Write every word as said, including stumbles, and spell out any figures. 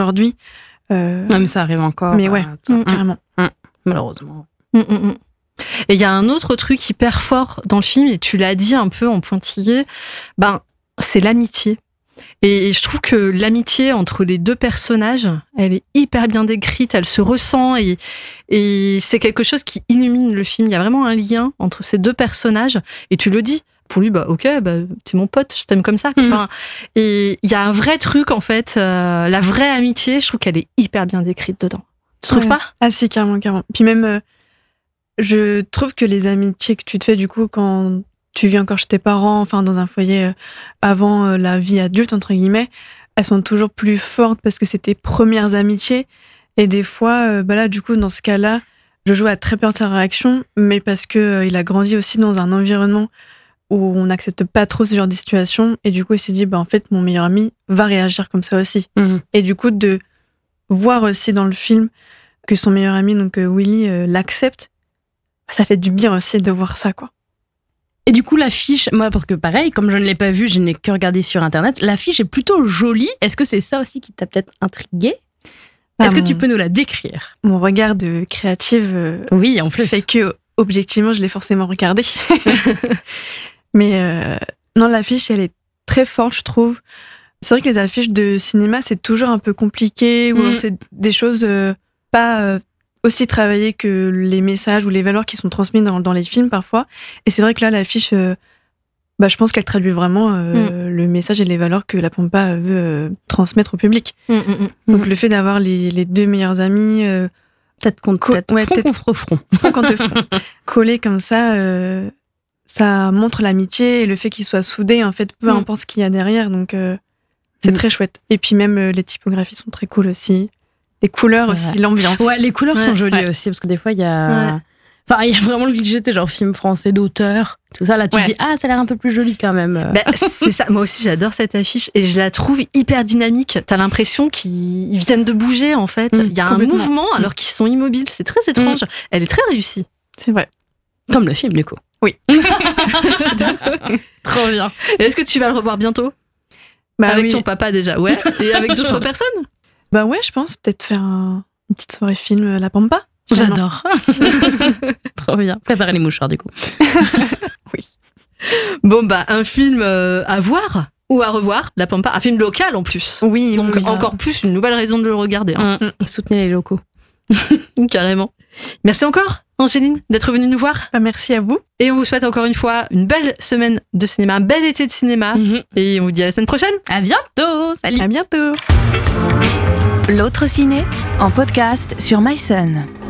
aujourd'hui. Euh... Non, mais ça arrive encore. Mais ouais, euh, mmh, carrément. Mmh, malheureusement. Mmh, mmh. Et il y a un autre truc hyper fort dans le film, et tu l'as dit un peu en pointillé, ben, c'est l'amitié. Et je trouve que l'amitié entre les deux personnages, elle est hyper bien décrite, elle se ressent, et, et c'est quelque chose qui illumine le film. Il y a vraiment un lien entre ces deux personnages, et tu le dis. Pour lui, bah ok, bah, t'es mon pote, je t'aime comme ça. Mmh. Enfin, et il y a un vrai truc, en fait, euh, la vraie amitié, je trouve qu'elle est hyper bien décrite dedans. Tu trouves ouais. pas ? Ah si, carrément, carrément. Puis même, euh, je trouve que les amitiés que tu te fais, du coup, quand tu vis encore chez tes parents, enfin, dans un foyer euh, avant euh, la vie adulte, entre guillemets, elles sont toujours plus fortes parce que c'est tes premières amitiés. Et des fois, euh, bah là, du coup, dans ce cas-là, je joue à très peur de sa réaction, mais parce que euh, il a grandi aussi dans un environnement où on n'accepte pas trop ce genre de situation, et du coup il s'est dit bah en fait mon meilleur ami va réagir comme ça aussi. Mmh. Et du coup de voir aussi dans le film que son meilleur ami, donc euh, Willy, euh, l'accepte, ça fait du bien aussi de voir ça, quoi. Et du coup l'affiche, moi parce que pareil, comme je ne l'ai pas vue, je n'ai que regardé sur internet, l'affiche est plutôt jolie. Est-ce que c'est ça aussi qui t'a peut-être intrigué ? bah, Est-ce mon... que tu peux nous la décrire ? Mon regard de créative euh, oui, en plus. fait que objectivement je l'ai forcément regardée. Mais euh, non, l'affiche, elle est très forte, je trouve. C'est vrai que les affiches de cinéma, c'est toujours un peu compliqué, ou mmh. c'est des choses euh, pas euh, aussi travaillées que les messages ou les valeurs qui sont transmises dans, dans les films, parfois. Et c'est vrai que là, l'affiche, euh, bah, je pense qu'elle traduit vraiment euh, mmh. le message et les valeurs que la Pampa veut euh, transmettre au public. Mmh, mmh, Donc, mmh. le fait d'avoir les, les deux meilleurs amis... Euh, tête contre tête, co- ouais, front tête contre front. Front contre front. Collés comme ça... Euh, ça montre l'amitié et le fait qu'ils soient soudés, en fait, peu mmh. importe ce qu'il y a derrière. Donc, euh, c'est mmh. très chouette. Et puis même, euh, les typographies sont très cool aussi. Les couleurs ouais. aussi, l'ambiance. Ouais, les couleurs ouais. sont jolies ouais. aussi, parce que des fois, il y a... Ouais. Enfin, il y a vraiment le cliché, genre film français d'auteur, tout ça. Là, tu ouais. te dis, ah, ça a l'air un peu plus joli quand même. Bah, c'est ça. Moi aussi, j'adore cette affiche et je la trouve hyper dynamique. T'as l'impression qu'ils viennent de bouger, en fait. Il mmh, y a un mouvement alors mmh. qu'ils sont immobiles. C'est très étrange. Mmh. Elle est très réussie. C'est vrai. Comme le film, du coup. Oui. Trop bien. Et est-ce que tu vas le revoir bientôt ? bah Avec oui. ton papa déjà, ouais. Et avec d'autres personnes ? Bah ouais, je pense. Peut-être faire un, une petite soirée film La Pampa. J'adore. Trop bien. Préparer les mouchoirs, du coup. Oui. Bon, bah, un film euh, à voir ou à revoir, La Pampa. Un film local en plus. Oui. Donc, oui, encore plus une nouvelle raison de le regarder. Hein. Mmh. Soutenez les locaux. Carrément. Merci encore, Angéline, d'être venue nous voir. Bah, merci à vous. Et on vous souhaite encore une fois une belle semaine de cinéma, un bel été de cinéma. Mmh. Et on vous dit à la semaine prochaine. À bientôt. Salut. À bientôt. L'autre ciné en podcast sur MySun.